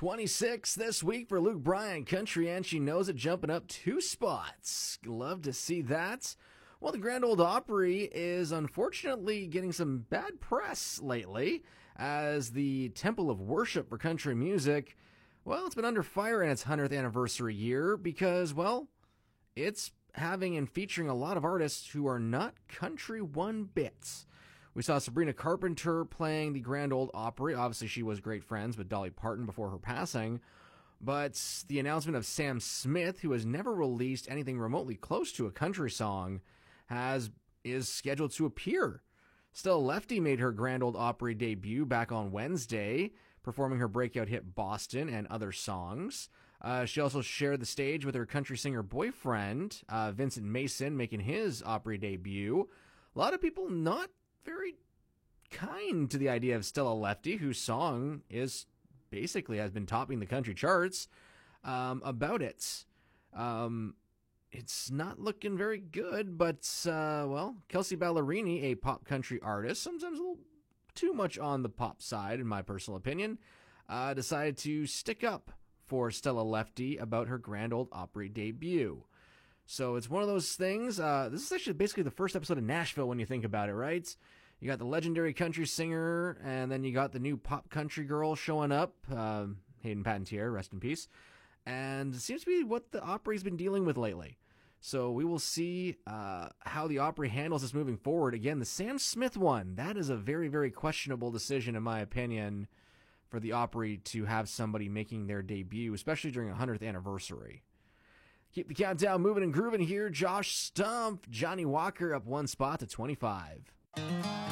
26 this week for Luke Bryan, Country and She Knows It, jumping up 2 spots. Love to see that. Well, the Grand Ole Opry is unfortunately getting some bad press lately as the temple of worship for country music. Well, it's been under fire in its 100th anniversary year because, well, it's having and featuring a lot of artists who are not country one bit. We saw Sabrina Carpenter playing the Grand Ole Opry. Obviously, she was great friends with Dolly Parton before her passing. But the announcement of Sam Smith, who has never released anything remotely close to a country song, is scheduled to appear. Stella Lefty made her Grand Ole Opry debut back on Wednesday, performing her breakout hit Boston and other songs. She also shared the stage with her country singer boyfriend, Vincent Mason, making his Opry debut. A lot of people not very kind to the idea of Stella Lefty, whose song has been topping the country charts, about it. It's not looking very good, but, Kelsea Ballerini, a pop country artist, sometimes a little too much on the pop side, in my personal opinion, decided to stick up for Stella Lefty about her Grand Ole Opry debut. So it's one of those things. This is actually basically the first episode of Nashville when you think about it, right? You got the legendary country singer, and then you got the new pop country girl showing up, Hayden Panettiere, rest in peace. And it seems to be what the Opry's been dealing with lately. So we will see how the Opry handles this moving forward. Again, the Sam Smith one, that is a very, very questionable decision, in my opinion, for the Opry to have somebody making their debut, especially during a 100th anniversary. Keep the countdown moving and grooving here. Josh Stumpf, Johnny Walker up 1 spot to 25.